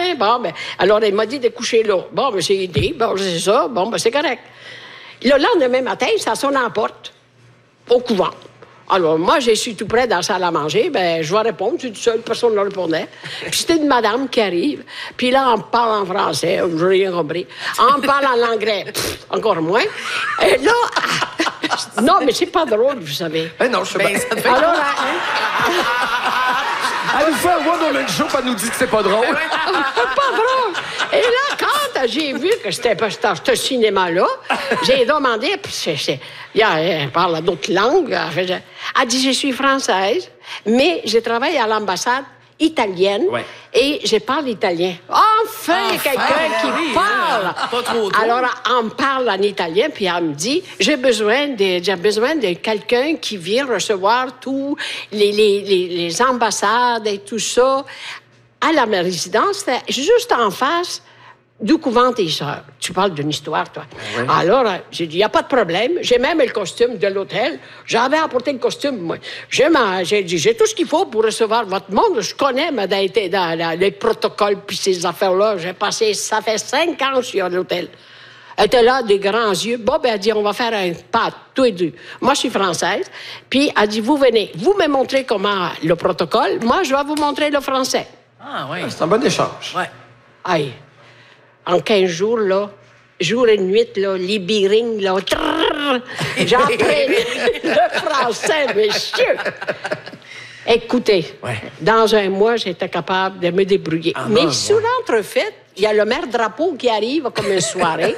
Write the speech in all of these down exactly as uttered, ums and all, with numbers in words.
bien. Bon, ben, alors, elle m'a dit de coucher là. Bon, ben, j'ai dit, bon, c'est ça. Bon, ben, c'est correct. Le lendemain matin, ça sonne à la porte, au couvent. Alors, moi, je suis tout près dans la salle à manger. Ben, je vais répondre. Je suis tout seul, personne ne répondait. Puis c'était une madame qui arrive. Puis là, on parle en français. Je n'ai rien compris. On parle en anglais. Pff, encore moins. Et là... non, mais c'est pas drôle, vous savez. Ben non, je sais pas. Fait... Alors, hein? Elle nous fait un one-woman show, elle nous dit que c'est pas drôle. Pas drôle. Et là, quand j'ai vu que c'était pas ce cinéma-là, j'ai demandé, puis c'est, c'est, elle parle d'autres langues. Elle dit, je suis française, mais je travaille à l'ambassade italienne ouais. et je parle italien. Enfin, enfin quelqu'un qui oui, parle. Hein. Pas trop tôt. Alors, on parle en italien, puis elle me dit, j'ai besoin de, j'ai besoin de quelqu'un qui vient recevoir tous les, les, les, les ambassades et tout ça à la résidence. C'était juste en face du couvent des Sœurs. Tu parles d'une histoire, toi. Oui. Alors, j'ai dit, il n'y a pas de problème. J'ai même le costume de l'hôtel. J'avais apporté le costume, moi. J'ai, ma, j'ai dit, j'ai tout ce qu'il faut pour recevoir votre monde. Je connais ma, dans, dans, dans les protocoles puis ces affaires-là. J'ai passé, ça fait cinq ans que je suis à l'hôtel. Elle était là, des grands yeux. Bon, ben, elle dit, on va faire un pas, tous les deux. Moi, je suis française. Puis, elle dit, vous venez, vous me montrez comment le protocole. Moi, je vais vous montrer le français. Ah, oui. C'est un bon échange. Oui. Aïe. En quinze jours, là, jour et nuit, là, les birings, là, j'ai appris le français, monsieur. Écoutez, ouais. dans un mois, j'étais capable de me débrouiller. Ah, Mais non, sous l'entrefaite, il y a le maire Drapeau qui arrive comme une soirée.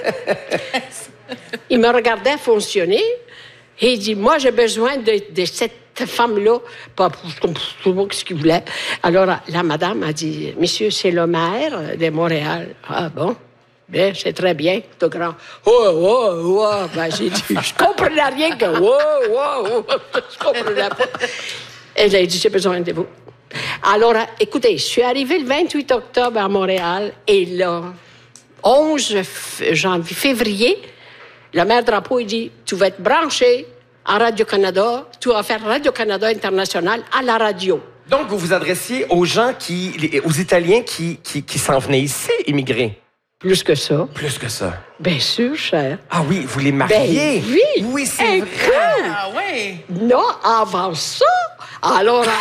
Il me regardait fonctionner et il dit, moi, j'ai besoin de, de cette femme-là. Pas pour ce qu'il voulait. Alors, la madame a dit, monsieur, c'est le maire de Montréal. Ah bon? Bien, c'est très bien, tout grand. Oh, oh, oh. Ben, j'ai dit, je comprenais rien que oh, oh, oh. Je comprenais pas. Elle a dit, j'ai besoin de vous. Alors, écoutez, je suis arrivée le vingt-huit octobre à Montréal et le onze janvier, février, le maire Drapeau, il dit, tu vas être branché à Radio-Canada, tu vas faire Radio-Canada International à la radio. Donc, vous vous adressiez aux gens qui, aux Italiens qui, qui, qui s'en venaient ici, immigrer? Plus que ça. Plus que ça. Bien sûr, cher. Ah oui, vous les mariez? Ben oui. Oui, c'est Écoute, vrai. Ah oui. Non, avant ça, alors là...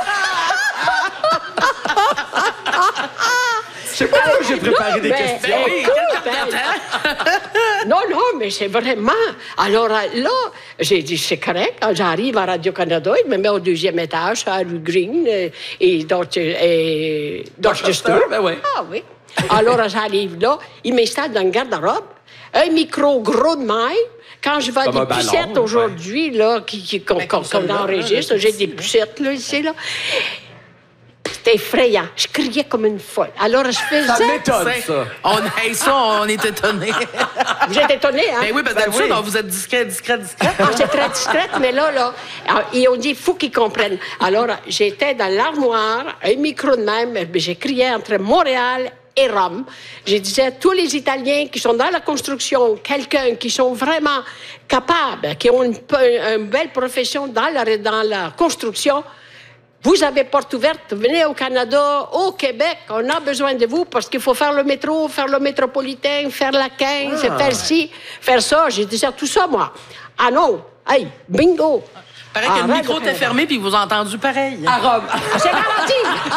Je sais pas où j'ai préparé non, des ben, questions. Ben, écoute, ben, non, non, mais c'est vraiment... Alors là, j'ai dit, c'est correct. Quand j'arrive à Radio-Canada, il me met au deuxième étage, à rue Green et, et Dorchester. Ben oui. Ah oui. Alors, j'arrive là, il m'installe dans le garde-robe, un micro gros de maille. Quand je vais à des pucettes aujourd'hui, ouais. là, qui, qui, qu'on, qu'on, qu'on enregistre, là, j'ai des pucettes, là, ici, là. C'était effrayant. Je criais comme une folle. Alors, je faisais... Ça m'étonne, ça. On, hey, ça, on est étonnés. Vous êtes étonnés, hein? Ben oui, parce que ben d'habitude, oui. vous êtes discret, discret, discret. Ah, c'est très discrète, mais là, là, et on dit, il faut qu'ils comprennent. Alors, j'étais dans l'armoire, un micro de même, j'ai crié entre Montréal et Rome. Je disais à tous les Italiens qui sont dans la construction, quelqu'un qui sont vraiment capables, qui ont une, une belle profession dans la, dans la construction, vous avez porte ouverte, venez au Canada, au Québec, on a besoin de vous parce qu'il faut faire le métro, faire le métropolitain, faire la quinze, ah. faire ci, faire ça. J'ai dit ça, tout ça, moi. Ah non, hey, bingo. Paraît que le micro était fermé puis vous avez entendu pareil. À Rome. C'est garanti.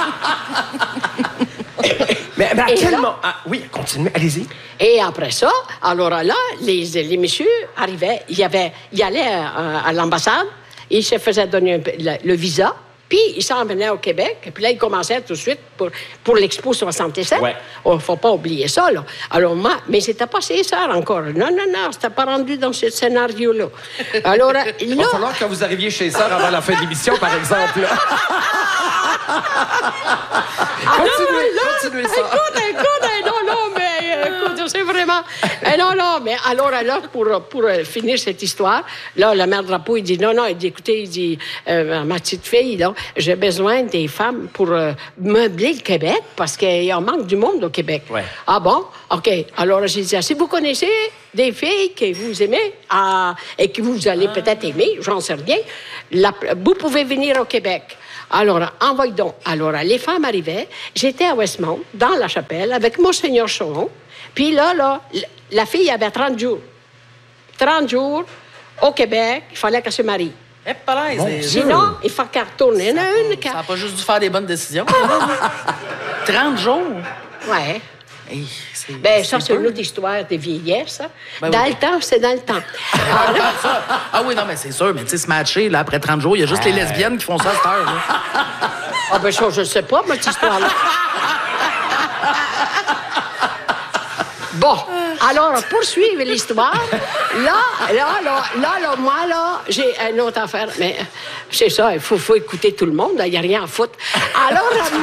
mais, mais à et quel moment... Ah, oui, continuez, allez-y. Et après ça, alors là, les, les messieurs arrivaient, il y avait, ils allaient à, à l'ambassade, ils se faisaient donner un, le, le visa, puis ils s'en venaient au Québec, et puis là, ils commençaient tout de suite pour, pour l'Expo soixante-sept. Ouais. Il ne faut pas oublier ça, là. Alors moi, mais c'était pas ces sœurs encore. Non, non, non, c'était pas rendu dans ce scénario-là. Alors là... Il va falloir que vous arriviez chez sœurs avant la fin de l'émission, par exemple. Ah, continuez, non, là, continuez ça. Écoute, écoute, non, non, mais écoute, c'est vraiment... Eh, non, non, mais alors, alors pour, pour euh, finir cette histoire, là, la mère Drapeau, il dit, non, non, il dit, écoutez, il dit, euh, ma petite fille, là, j'ai besoin des femmes pour euh, meubler le Québec, parce qu'il en manque du monde au Québec. Ouais. Ah bon? OK. Alors, j'ai dit, si vous connaissez des filles que vous aimez euh, et que vous allez ah. peut-être aimer, j'en sais rien, la, vous pouvez venir au Québec. Alors, envoie donc. Alors, les femmes arrivaient. J'étais à Westmount, dans la chapelle, avec Monseigneur Choron. Puis là, là, la fille avait trente jours. trente jours, au Québec, il fallait qu'elle se marie. Eh, pareil, c'est- Sinon, il faut qu'elle retourne. Il y en a une qui... Ça n'a pas juste dû faire des bonnes décisions. trente jours. Ouais. Hey, c'est- Ben, ça, c'est peu. une autre histoire de vieillesse. Ça. Ben dans oui. le temps, c'est dans le temps. Ah, ça. Ah oui, non, mais c'est sûr. Mais tu sais, se matcher, là, après trente jours, il y a juste les lesbiennes qui font ça à cette heure. là. Ah, ben ça, je ne sais pas, moi, cette histoire-là. Bon, alors, poursuivre l'histoire. Là, là, là, là, là, moi, là, j'ai une autre affaire. Mais c'est ça, il faut, faut écouter tout le monde. Il n'y a rien à foutre. Alors, moi...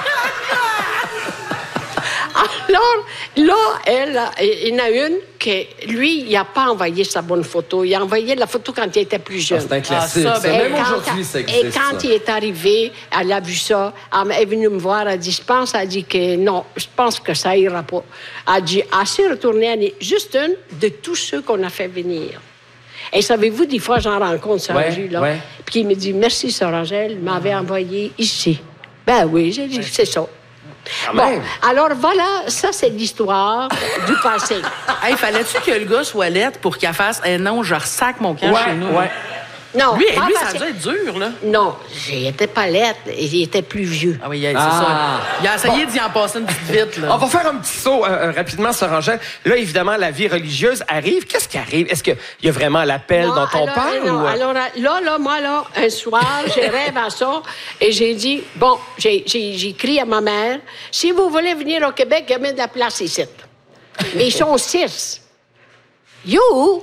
Alors, là, elle, il y en a une que, lui, il n'a pas envoyé sa bonne photo. Il a envoyé la photo quand il était plus jeune. Ah, c'est un classique. Ah, ça, ça. ben, Même quand- aujourd'hui, ça Et existe. quand ça. il est arrivé, elle a vu ça. Elle est venue me voir. Elle dit, je pense, elle dit que non, je pense que ça ira pas. Elle dit, elle s'est retournée. Elle est juste une de tous ceux qu'on a fait venir. Et savez-vous, des fois, j'en rencontre sur la Ouais, rue, là. ouais. Puis il me dit, merci, Sœur Angèle, m'avait envoyé ici. Ben oui, j'ai dit, c'est ça. Quand Bon, même. alors voilà, ça, c'est l'histoire du passé. Hey, fallait-tu que le gars soit lettre pour qu'il fasse eh non, je ressac mon camp Ouais, chez nous? ouais. Non, Lui, pas lui ça passé. a dû être dur, là. Non, j'étais pas lettre, il était plus vieux. Ah oui, c'est Ah. ça. Il a essayé d'y en passer une petite vite, là. On va faire un petit saut euh, euh, rapidement sur Angèle. Là, évidemment, la vie religieuse arrive. Qu'est-ce qui arrive? Est-ce qu'il y a vraiment l'appel Non, dont on alors, parle? non, ou... alors, là, là, moi, là, un soir, j'ai rêvé à ça et j'ai dit, bon, j'ai, j'ai, j'ai écrit à ma mère, si vous voulez venir au Québec, il y a de la place ici. Mais ils sont six. You!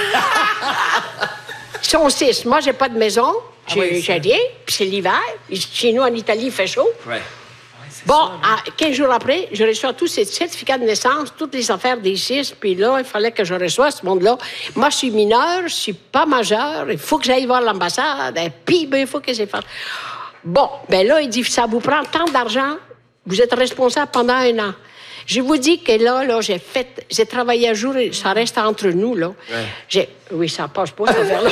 Ils sont six. Moi, j'ai pas de maison. J'ai, Ah oui, j'ai rien. Puis c'est l'hiver. Chez nous, en Italie, il fait chaud. Ouais. Bon, à quinze jours après, je reçois tous ces certificats de naissance, toutes les affaires des six, puis là, il fallait que je reçoive ce monde-là. Moi, je suis mineure, je suis pas majeure, il faut que j'aille voir l'ambassade, et puis, ben, il faut que j'ai fait. Bon, ben là, il dit, ça vous prend tant d'argent, vous êtes responsable pendant un an. Je vous dis que là, là, j'ai fait, j'ai travaillé un jour, et ça reste entre nous, là. J'ai, oui, ça passe pas, cette affaire-là.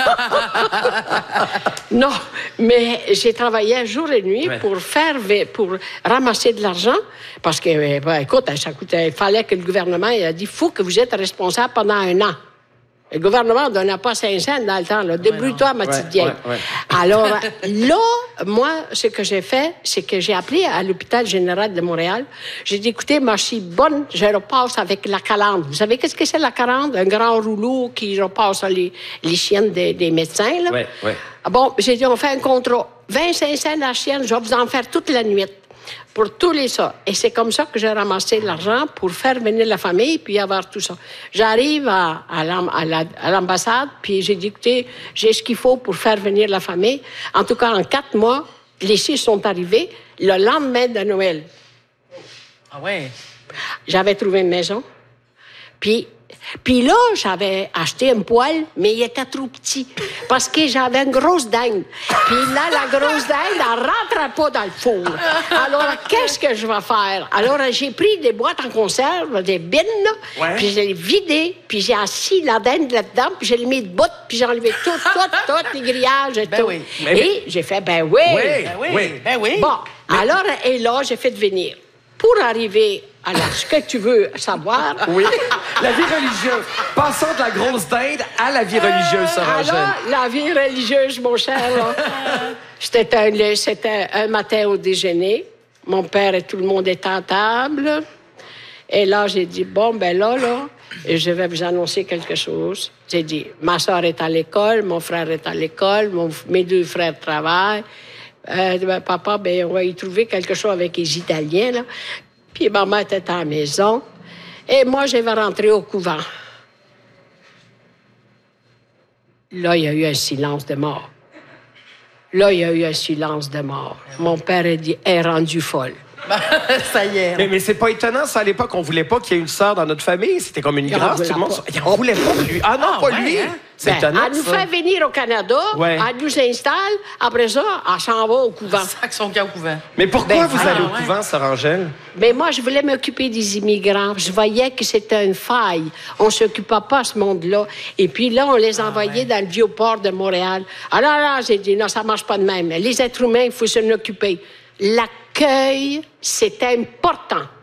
Non, mais j'ai travaillé jour et nuit Ouais. pour faire, pour ramasser de l'argent, parce que, ben, écoute, ça coûtait, il fallait que le gouvernement il a dit, il faut que vous êtes responsable pendant un an. Le gouvernement ne donnait pas cinq cents dans le temps, là. Débrouille-toi, ma petite Ouais, vieille. ouais, ouais. Alors, là, moi, ce que j'ai fait, c'est que j'ai appelé à l'hôpital général de Montréal. J'ai dit, écoutez, moi, je suis bonne, je repasse avec la calandre. Vous savez qu'est-ce que c'est la calandre? Un grand rouleau qui repasse les, les chiennes des, des médecins, là. Ouais, ouais. Ah bon, j'ai dit, on fait un contrat. vingt-cinq cents la chienne, je vais vous en faire toute la nuit. Pour tous les ça. Et c'est comme ça que j'ai ramassé l'argent pour faire venir la famille puis avoir tout ça. J'arrive à, à, l'am- à la- à l'ambassade, puis j'ai dit, écoutez, j'ai ce qu'il faut pour faire venir la famille. En tout cas, en quatre mois, les six sont arrivés le lendemain de Noël. Ah ouais. J'avais trouvé une maison. Puis, puis là, j'avais acheté un poêle, mais il était trop petit. Parce que j'avais une grosse dinde. Puis là, la grosse dinde, elle ne rentrait pas dans le four. Alors, qu'est-ce que je vais faire? Alors, j'ai pris des boîtes en conserve, des bines, là, Ouais. puis je l'ai vidé, puis j'ai assis la dinde là-dedans, puis je l'ai mis de bout, puis j'ai enlevé tout, tout, tout, les grillages et Ben tout. oui. Mais- Et j'ai fait, ben oui. Oui. Ben oui, Oui. ben oui. Bon, alors, et là, j'ai fait venir. Pour arriver à la- ce que tu veux savoir, Oui. La vie religieuse. Passons de la grosse dinde à la vie religieuse, Sœur Angèle. alors, la vie religieuse, mon cher, là, c'était un, c'était un matin au déjeuner. Mon père et tout le monde étaient à table. Et là, j'ai dit, bon, ben là, là, je vais vous annoncer quelque chose. J'ai dit, ma soeur est à l'école, mon frère est à l'école, mon- mes deux frères travaillent. Euh, ben, papa, ben, on va y trouver quelque chose avec les Italiens, là. Puis maman était à la maison. Et moi, je vais rentrer au couvent. Là, il y a eu un silence de mort. Là, il y a eu un silence de mort. Mon père a dit, elle est rendue folle. Ça y est. Mais, mais c'est pas étonnant, ça, à l'époque, on voulait pas qu'il y ait une sœur dans notre famille. C'était comme une Il en grâce, voulait tout le monde. pas. Il en voulait pas, lui. Ah non, Ah, pas ouais, lui. hein? C'est Ben, étonnant, elle nous ça. fait venir au Canada, Ouais. elle nous installe, après ça, elle s'en va au couvent. Sac son camp au couvent. Mais pourquoi Ben, vous ah, allez au ouais. couvent, Sœur Angèle? Mais moi, je voulais m'occuper des immigrants. Je voyais que c'était une faille. On ne s'occupait pas à ce monde-là. Et puis là, on les envoyait ouais. dans le vieux port de Montréal. Alors là, j'ai dit, non, ça ne marche pas de même. Les êtres humains, il faut s'en occuper. L'accueil, c'est important.